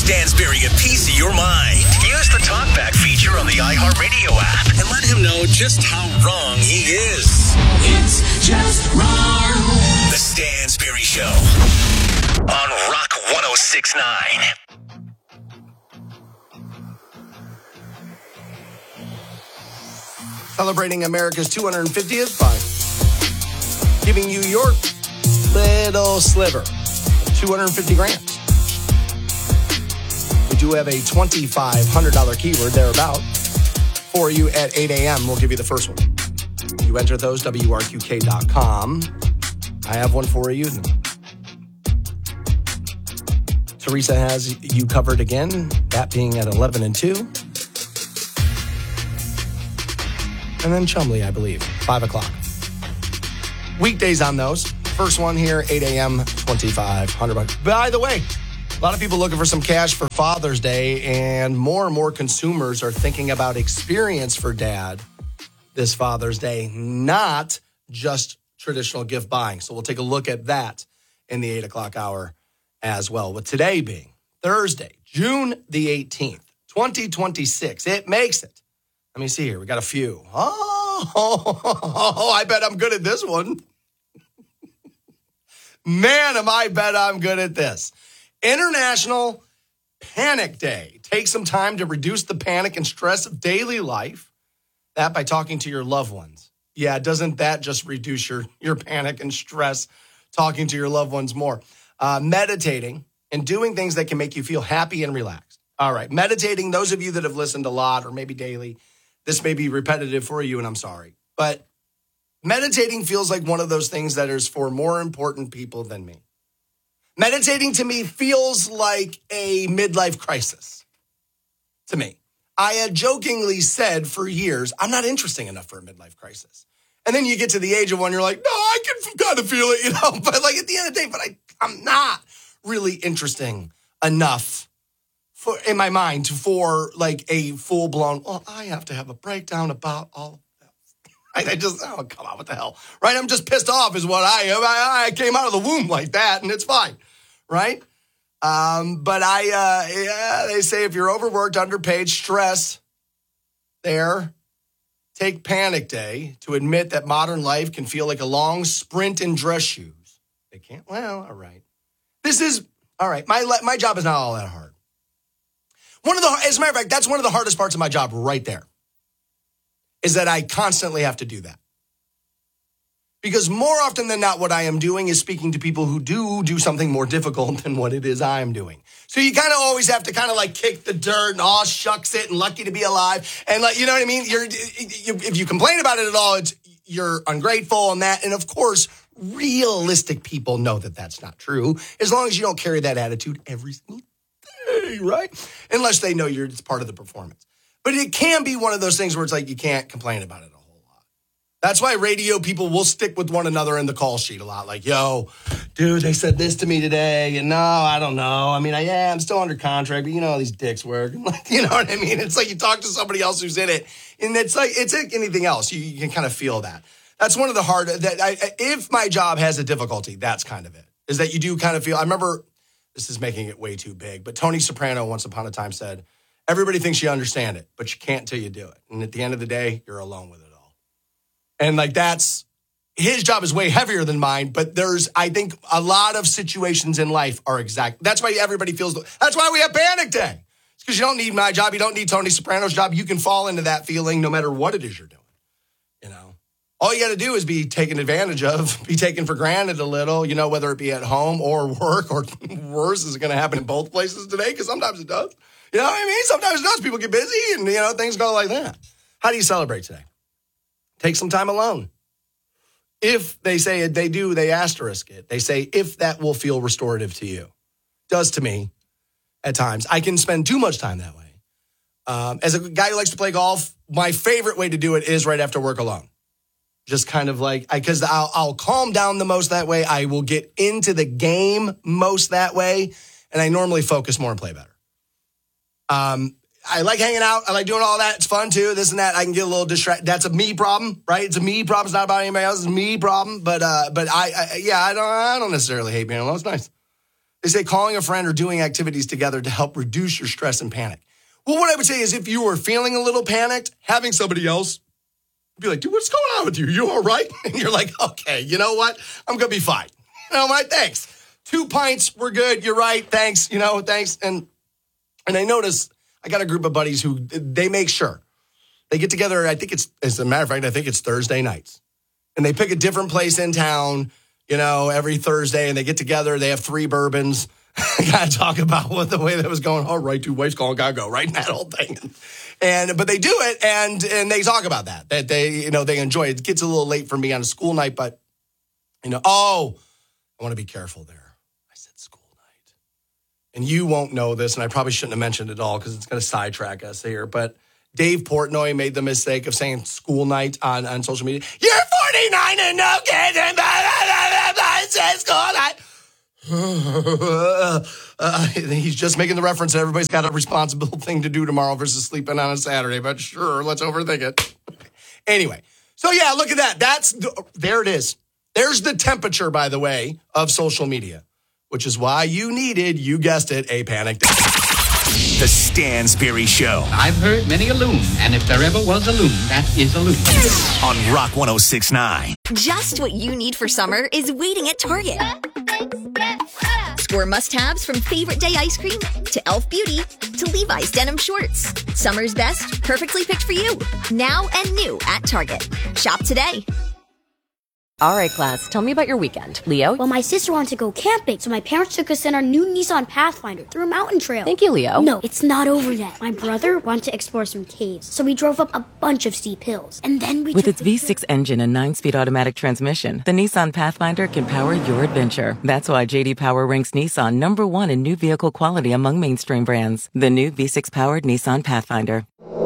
Stansberry a piece of your mind. Use the TalkBack feature on the iHeartRadio app and let him know just how wrong he is. It's just wrong. The Stansberry Show on Rock 106.9. Celebrating America's 250th by giving you your little sliver, 250 grams. We do have a $2,500 keyword thereabout for you at 8 a.m. We'll give you the first one. You enter those, WRQK.com. I have one for you. Teresa has you covered again, that being at 11 and 2. And then Chumley, I believe, 5 o'clock. Weekdays on those. First one here, 8 a.m., $2,500. By the way, a lot of people looking for some cash for Father's Day, and more consumers are thinking about experience for dad this Father's Day, not just traditional gift buying. So we'll take a look at that in the 8 o'clock hour as well. With today being Thursday, June the 18th, 2026. It makes it. Let me see here. We got a few. Oh, I bet I'm good at this one. Man, I bet I'm good at this. International Panic Day. Take some time to reduce the panic and stress of daily life. That by talking to your loved ones. Yeah, doesn't that just reduce your panic and stress, talking to your loved ones more? Meditating and doing things that can make you feel happy and relaxed. All right, meditating, those of you that have listened a lot or maybe daily, this may be repetitive for you, and I'm sorry. But meditating feels like one of those things that is for more important people than me. Meditating to me feels like a midlife crisis to me. I had jokingly said for years, I'm not interesting enough for a midlife crisis. And then you get to the age of one, you're like, no, I can kind of feel it, But like at the end of the day, I'm not really interesting enough in my mind for like a full-blown, I have to have a breakdown about all of that. Come on, what the hell? Right? I'm just pissed off is what I am. I came out of the womb like that, and it's fine. Right? But they say if you're overworked, underpaid, stress, take Panic Day to admit that modern life can feel like a long sprint in dress shoes. They can't? Well, all right. All right. My job is not all that hard. As a matter of fact, that's one of the hardest parts of my job right there, is that I constantly have to do that. Because more often than not, what I am doing is speaking to people who do something more difficult than what it is I am doing. So you kind of always have to kind of like kick the dirt and shucks it and lucky to be alive. And like, you know what I mean? If you complain about it at all, you're ungrateful and that. And of course, realistic people know that that's not true, as long as you don't carry that attitude every single day, right? Unless they know it's part of the performance. But it can be one of those things where it's like you can't complain about it a whole lot. That's why radio people will stick with one another in the call sheet a lot. Like, yo, dude, they said this to me today. And no, I don't know. I mean, I'm still under contract, but you know how these dicks work. You know what I mean? It's like you talk to somebody else who's in it. And it's like anything else. You can kind of feel that. That's one of the if my job has a difficulty, that's kind of it. Is that you do kind of feel, I remember, this is making it way too big, but Tony Soprano once upon a time said, everybody thinks you understand it, but you can't till you do it. And at the end of the day, you're alone with it all. And like his job is way heavier than mine, but I think a lot of situations in life are that's why everybody feels, that's why we have Panic Day. It's because you don't need my job. You don't need Tony Soprano's job. You can fall into that feeling no matter what it is you're doing. All you got to do is be taken advantage of, be taken for granted a little, whether it be at home or work, or worse, is it going to happen in both places today? Because sometimes it does. You know what I mean? Sometimes it does. People get busy and, things go like that. How do you celebrate today? Take some time alone. If they say it, they asterisk it. They say, if that will feel restorative to you. Does to me at times. I can spend too much time that way. As a guy who likes to play golf, my favorite way to do it is right after work alone. Just kind of like, because I'll calm down the most that way. I will get into the game most that way. And I normally focus more and play better. I like hanging out. I like doing all that. It's fun too. This and that. I can get a little distracted. That's a me problem, right? It's a me problem. It's not about anybody else. It's a me problem. But I don't necessarily hate being alone. It's nice. They say calling a friend or doing activities together to help reduce your stress and panic. Well, what I would say is if you are feeling a little panicked, having somebody else be like, dude, what's going on with you? You all right? And you're like, okay, you know what? I'm going to be fine. You know what? Thanks. 2 pints, we're good. You're right. Thanks. Thanks. And I notice I got a group of buddies who they make sure they get together. I think as a matter of fact, I think it's Thursday nights. And they pick a different place in town, every Thursday, and they get together. They have 3 bourbons. I got to talk about the way that was going. All right, 2 wife's calling, gotta go, right? And that whole thing. But they do it, and they talk about that they enjoy it. It gets a little late for me on a school night, but, I want to be careful there. I said school night. And you won't know this, and I probably shouldn't have mentioned it all because it's going to sidetrack us here, but Dave Portnoy made the mistake of saying school night on social media. You're 49 and no kids and school night. He's just making the reference that everybody's got a responsible thing to do tomorrow versus sleeping on a Saturday, but sure, let's overthink it. Anyway, so yeah, look at that. There it is. There's the temperature, by the way, of social media, which is why you needed, you guessed it, a panic day. The Stansberry Show. I've heard many a loon, and if there ever was a loon, that is a loon. On Rock 106.9. Just what you need for summer is waiting at Target. Score must-haves from Favorite Day ice cream to Elf Beauty to Levi's denim shorts. Summer's best, perfectly picked for you. Now and new at Target. Shop today. All right, class, tell me about your weekend. Leo? Well, my sister wanted to go camping, so my parents took us in our new Nissan Pathfinder through a mountain trail. Thank you, Leo. No, it's not over yet. My brother wanted to explore some caves, so we drove up a bunch of steep hills. And then With its V6 engine and 9-speed automatic transmission, the Nissan Pathfinder can power your adventure. That's why J.D. Power ranks Nissan #1 in new vehicle quality among mainstream brands. The new V6-powered Nissan Pathfinder.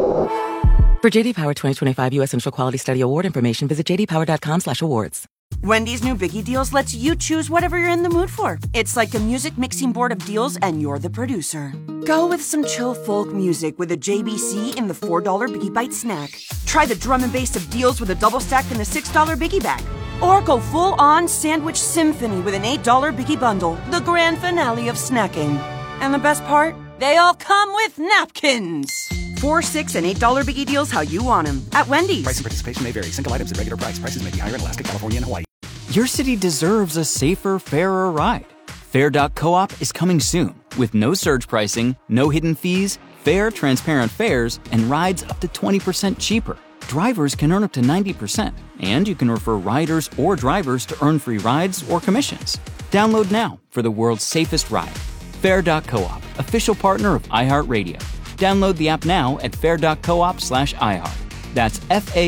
For J.D. Power 2025 U.S. Central Quality Study Award information, visit jdpower.com/awards. Wendy's new Biggie Deals lets you choose whatever you're in the mood for. It's like a music mixing board of deals, and you're the producer. Go with some chill folk music with a JBC in the $4 Biggie Bite snack. Try the drum and bass of deals with a double stack in the $6 Biggie Bag. Or go full-on sandwich symphony with an $8 Biggie Bundle, the grand finale of snacking. And the best part? They all come with napkins. $4, $6, and $8 Biggie Deals how you want them at Wendy's. Price and participation may vary. Single items at regular price. Prices may be higher in Alaska, California, and Hawaii. Your city deserves a safer, fairer ride. Fair.coop is coming soon with no surge pricing, no hidden fees, fair, transparent fares, and rides up to 20% cheaper. Drivers can earn up to 90%, and you can refer riders or drivers to earn free rides or commissions. Download now for the world's safest ride. Fair.coop, official partner of iHeartRadio. Download the app now at fair.coop/iHeart. That's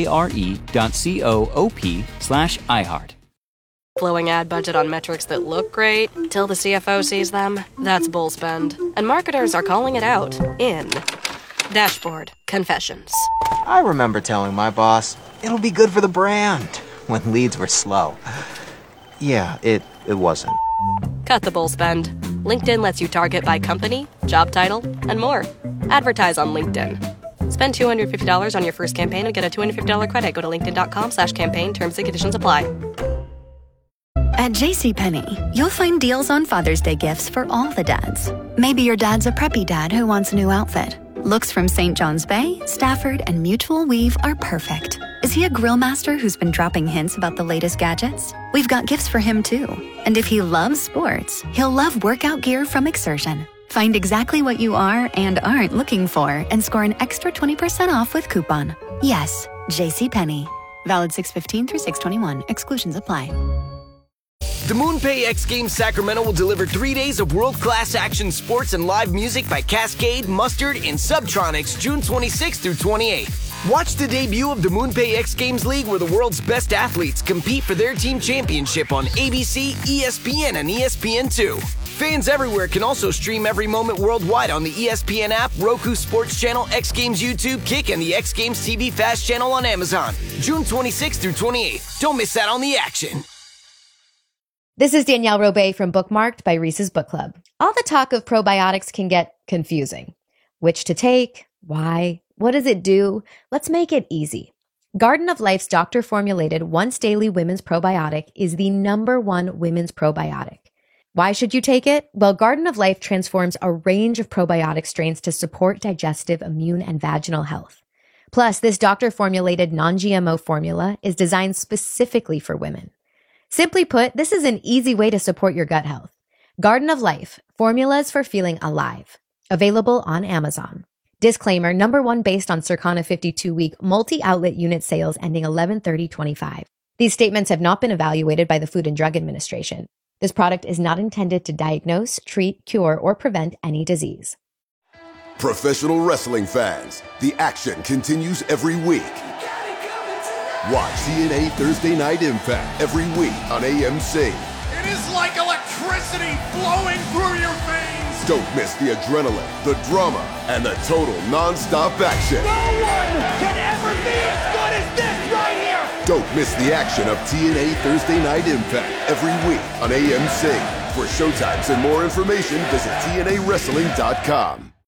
FARE.coop/iHeart. Blowing ad budget on metrics that look great till the CFO sees them. That's bull spend. And marketers are calling it out in Dashboard Confessions. I remember telling my boss, it'll be good for the brand, when leads were slow. Yeah, it wasn't. Cut the bull spend. LinkedIn lets you target by company, job title, and more. Advertise on LinkedIn. Spend $250 on your first campaign and get a $250 credit. Go to linkedin.com/campaign. Terms and conditions apply. At JCPenney, you'll find deals on Father's Day gifts for all the dads. Maybe your dad's a preppy dad who wants a new outfit. Looks from St. John's Bay, Stafford, and Mutual Weave are perfect. Is he a grill master who's been dropping hints about the latest gadgets? We've got gifts for him too. And if he loves sports, he'll love workout gear from Exertion. Find exactly what you are and aren't looking for and score an extra 20% off with coupon. Yes, JCPenney. Valid 6/15 through 6/21. Exclusions apply. The MoonPay X Games Sacramento will deliver 3 days of world-class action sports and live music by Cascade, Mustard, and Subtronics June 26th through 28th. Watch the debut of the MoonPay X Games League where the world's best athletes compete for their team championship on ABC, ESPN, and ESPN2. Fans everywhere can also stream every moment worldwide on the ESPN app, Roku Sports Channel, X Games YouTube, Kick, and the X Games TV Fast channel on Amazon. June 26th through 28th. Don't miss out on the action. This is Danielle Robay from Bookmarked by Reese's Book Club. All the talk of probiotics can get confusing. Which to take? Why? What does it do? Let's make it easy. Garden of Life's doctor-formulated once-daily women's probiotic is the #1 women's probiotic. Why should you take it? Well, Garden of Life transforms a range of probiotic strains to support digestive, immune, and vaginal health. Plus, this doctor-formulated non-GMO formula is designed specifically for women. Simply put, this is an easy way to support your gut health. Garden of Life, formulas for feeling alive. Available on Amazon. Disclaimer, number one based on Circana 52-week multi-outlet unit sales ending 11/30/25. These statements have not been evaluated by the Food and Drug Administration. This product is not intended to diagnose, treat, cure, or prevent any disease. Professional wrestling fans, the action continues every week. Watch TNA Thursday Night Impact every week on AMC. It is like electricity flowing through your veins. Don't miss the adrenaline, the drama, and the total non-stop action. No one can ever be as good as this right here. Don't miss the action of TNA Thursday Night Impact every week on AMC. For showtimes and more information, visit TNAWrestling.com.